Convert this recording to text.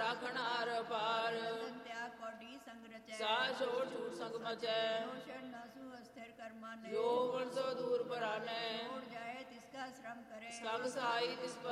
राखण हार पार त्याग कौडी संग रचै सा छोड़ छूट संग मचै शरण नासु अस्थिर कर मानै जो मन सो दूर परानै छोड़ जाए तिसका श्रम करे संग सहाई तिस